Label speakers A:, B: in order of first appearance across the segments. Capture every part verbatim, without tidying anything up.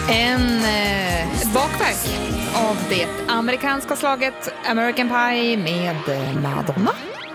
A: En, eh, ett bakverk av det amerikanska slaget American Pie med Madonna.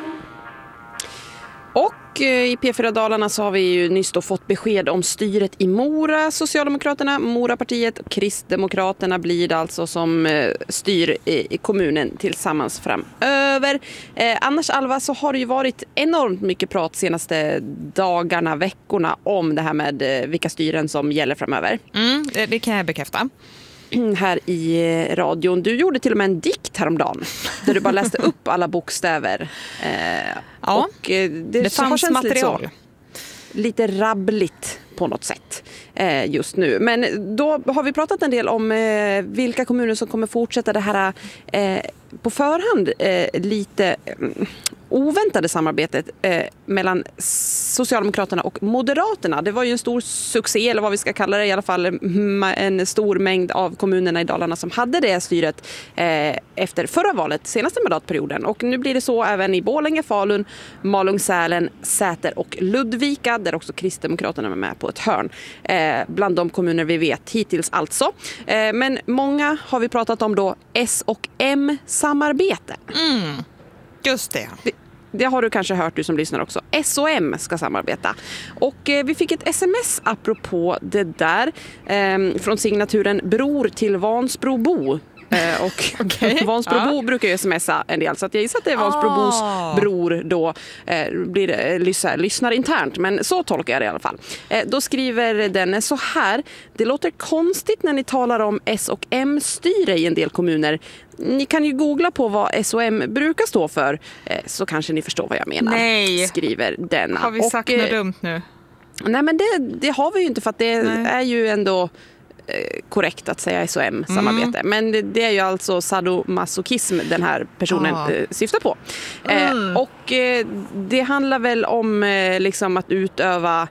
B: Och i P fyra Dalarna så har vi ju nyss då fått besked om styret i Mora. Socialdemokraterna, Morapartiet och Kristdemokraterna blir det alltså som styr i kommunen tillsammans framöver. Eh, annars, Alva, så har det ju varit enormt mycket prat senaste dagarna, veckorna om det här med vilka styren som gäller framöver.
A: Mm, det, det kan jag bekräfta.
B: Här i radion. Du gjorde till och med en dikt häromdagen där du bara läste upp alla bokstäver. Eh,
A: ja,
B: och det,
A: det fanns material.
B: Lite, så, lite rabbligt på något sätt eh, just nu. Men då har vi pratat en del om eh, vilka kommuner som kommer fortsätta det här eh, på förhand eh, lite eh, oväntade samarbetet eh, mellan Socialdemokraterna och Moderaterna. Det var ju en stor succé, eller vad vi ska kalla det, i alla fall en stor mängd av kommunerna i Dalarna som hade det styret eh, efter förra valet, senaste mandatperioden. Och nu blir det så även i Borlänge, Falun, Malung-Sälen, Säter och Ludvika, där också Kristdemokraterna är med på ett hörn. Eh, bland de kommuner vi vet hittills alltså. Eh, men många har vi pratat om då S och M-samarbete.
A: Mm. Just det.
B: det. Det har du kanske hört, du som lyssnar också. S och M ska samarbeta. Och eh, vi fick ett sms apropå det där. Eh, från signaturen Bror till Vansbrobo. Eh, och okay. Vansbrobo ja. brukar ju smsa en del, så att jag gissar att det är Vansbrobos oh. bror då eh, blir det, lyssnar, lyssnar internt, men så tolkar jag det i alla fall. Eh, då skriver den så här: det låter konstigt när ni talar om S och M-styre i en del kommuner. Ni kan ju googla på vad S och M brukar stå för, eh, så kanske ni förstår vad jag menar.
A: Nej.
B: Skriver denna.
A: Har vi sagt och, något dumt nu?
B: Nej, men det, det har vi ju inte, för att det nej. är ju ändå korrekt att säga S och M-samarbete. Mm. Men det, det är ju alltså sadomasochism den här personen ah. eh, syftar på. Mm. Eh, och eh, det handlar väl om eh, liksom att utöva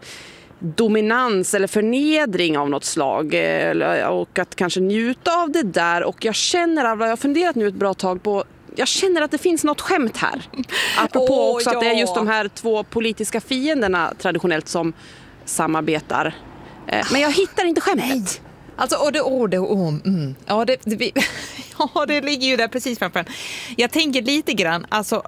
B: dominans eller förnedring av något slag, eh, och att kanske njuta av det där. Och jag känner, jag har funderat nu ett bra tag på, jag känner att det finns något skämt här. Apropå oh, också ja. att det är just de här två politiska fienderna traditionellt som samarbetar. Eh, men jag hittar inte skämtet. Nej.
A: Alltså, och det, och det, och, mm. ja, det, det, ja, det ligger ju där precis framför en. Jag tänker lite grann, alltså,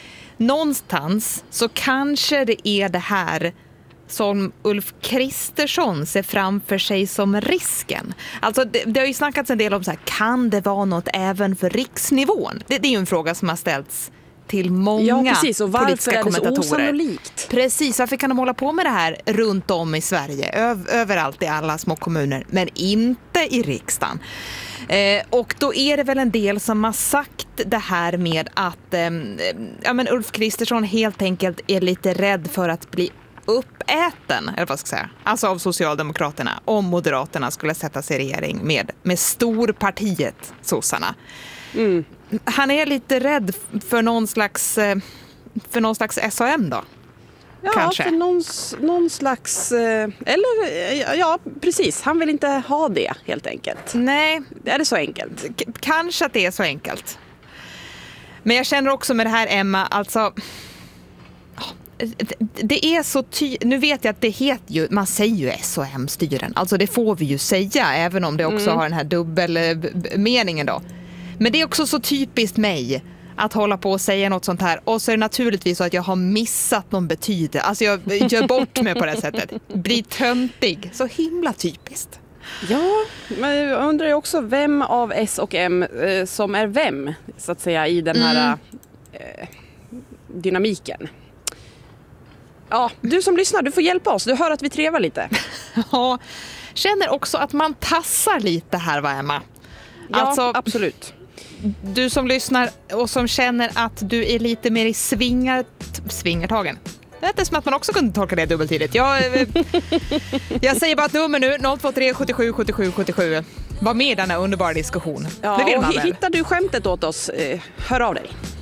A: någonstans så kanske det är det här som Ulf Kristersson ser framför sig som risken. Alltså, det, det har ju snackats en del om så här, kan det vara något även för riksnivån? Det, det är ju en fråga som har ställts till många ja, precis. Och politiska kommentatorer. Varför är det så osannolikt? Precis, varför kan de hålla på med det här runt om i Sverige, öv- överallt i alla små kommuner, men inte i riksdagen? Eh, och då är det väl en del som har sagt det här med att eh, ja, men Ulf Kristersson helt enkelt är lite rädd för att bli uppäten, eller vad ska jag säga, alltså av Socialdemokraterna, om Moderaterna skulle sätta sig i regering med, med storpartiet sossarna. Mm. Han är lite rädd för någon slags för någon slags S och M då.
B: Ja,
A: kanske.
B: för någon, någon slags eller ja, precis. Han vill inte ha det helt enkelt.
A: Nej,
B: är det så enkelt?
A: K- kanske att det är så enkelt. Men jag känner också med det här, Emma, alltså det är så ty- nu vet jag att det heter ju, man säger ju S och M-styren. Alltså det får vi ju säga, även om det också mm. har den här dubbelmeningen då. Men det är också så typiskt mig att hålla på och säga något sånt här. Och så är det naturligtvis så att jag har missat någon betydelse. Alltså jag gör bort mig på det sättet. Blir töntig. Så himla typiskt.
B: Ja, men jag undrar ju också vem av S och M eh, som är vem, så att säga, i den här mm. eh, dynamiken. Ja, du som lyssnar, du får hjälpa oss. Du hör att vi trevar lite.
A: Ja, känner också att man tassar lite här, va, Emma?
B: Ja, alltså, absolut.
A: Du som lyssnar och som känner att du är lite mer i svingar, svingartagen. Det är inte som att man också kunde tolka det dubbeltidigt. Jag, jag säger bara ett nummer nu, noll två tre sjuttiosju sjuttiosju sjuttiosju. Var med i denna underbara diskussion.
B: Ja, det vill man väl. Hittar du skämtet åt oss, hör av dig.